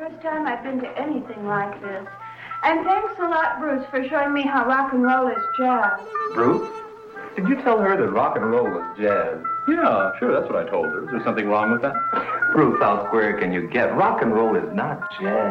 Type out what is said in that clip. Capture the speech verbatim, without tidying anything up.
first time I've been to anything like this. And thanks a lot, Bruce, for showing me how rock and roll is jazz. Bruce? Did you tell her that rock and roll was jazz? Yeah, sure, that's what I told her. Is there something wrong with that? Bruce, how square can you get? Rock and roll is not jazz.